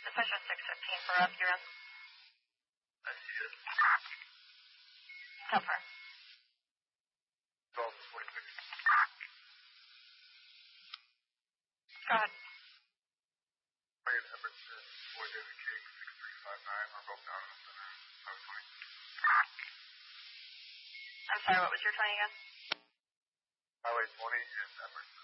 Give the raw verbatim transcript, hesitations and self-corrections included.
Decision six fifteen for rescue run. I see it. How far? twelve forty-six. Go ahead. Plane Everton, four David King, six three five nine. We're both down in the center. five twenty. I'm sorry, what was your twenty again? Highway twenty and Everton.